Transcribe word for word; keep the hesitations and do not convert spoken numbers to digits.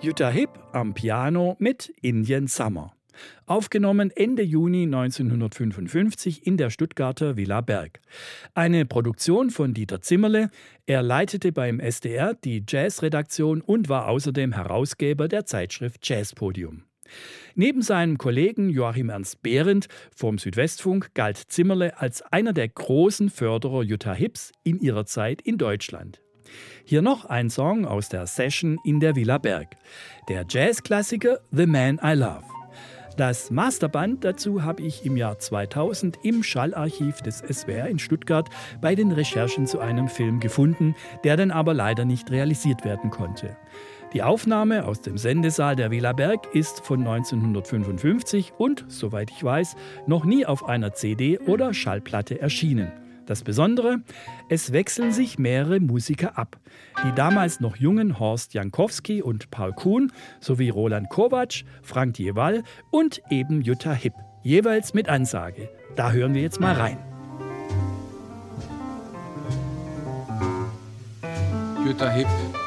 Jutta Hipp am Piano mit Indian Summer. Aufgenommen Ende Juni neunzehnhundertfünfundfünfzig in der Stuttgarter Villa Berg. Eine Produktion von Dieter Zimmerle. Er leitete beim S D R die Jazzredaktion und war außerdem Herausgeber der Zeitschrift Jazzpodium. Neben seinem Kollegen Joachim Ernst Behrendt vom Südwestfunk galt Zimmerle als einer der großen Förderer Jutta Hipps in ihrer Zeit in Deutschland. Hier noch ein Song aus der Session in der Villa Berg. Der Jazzklassiker The Man I Love. Das Masterband dazu habe ich im Jahr zweitausend im Schallarchiv des S W R in Stuttgart bei den Recherchen zu einem Film gefunden, der dann aber leider nicht realisiert werden konnte. Die Aufnahme aus dem Sendesaal der Villa Berg ist von neunzehnhundertfünfundfünfzig und, soweit ich weiß, noch nie auf einer C D oder Schallplatte erschienen. Das Besondere, es wechseln sich mehrere Musiker ab. Die damals noch jungen Horst Jankowski und Paul Kuhn sowie Roland Kovac, Frank Djeval und eben Jutta Hipp. Jeweils mit Ansage. Da hören wir jetzt mal rein. Jutta Hipp.